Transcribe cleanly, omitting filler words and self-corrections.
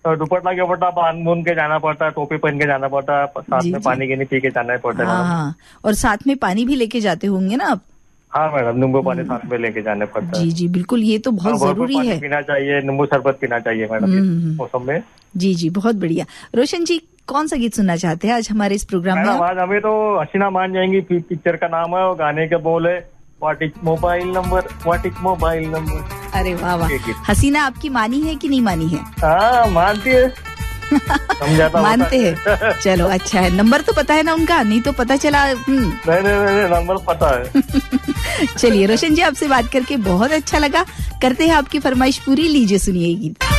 तो दुपट्टा के ऊपर बांध बूंद के जाना पड़ता है, टोपी पहन के जाना पड़ता है, साथ जी, में जी। पानी के नहीं पी के जाना पड़ता है मैडम। हाँ, और साथ में पानी भी लेके जाते होंगे ना आप? हाँ मैडम, नींबू पानी साथ में लेके जाने पड़ता है। जी जी बिल्कुल, ये तो बहुत भरपूर जरूरी पानी है। पीना चाहिए, नींबू शरबत पीना चाहिए मैडम इस मौसम में। जी जी बहुत बढ़िया। रोशन जी, कौन सा गीत सुनना चाहते हैं आज हमारे इस प्रोग्राम में? मैडम आज हमें तो हसीना मान जाएंगी पिक्चर का नाम है, और गाने के बोल है what is mobile number, what is mobile number. अरे वाह वाह। हसीना आपकी मानी है कि नहीं मानी है? हाँ मानती है, समझाता मानते हैं। चलो अच्छा है, नंबर तो पता है ना उनका, नहीं तो पता चला। नहीं नंबर पता है। चलिए रोशन जी, आपसे बात करके बहुत अच्छा लगा। करते हैं आपकी फरमाइश पूरी, लीजिए सुनिए गीत।